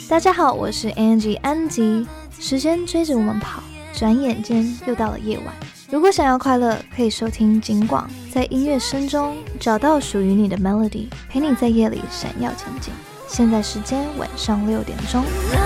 大家好，我是 Angie 安吉。时间追着我们跑，转眼间又到了夜晚。如果想要快乐，可以收听警广，在音乐声中找到属于你的 melody， 陪你在夜里闪耀前进。现在时间晚上6点钟。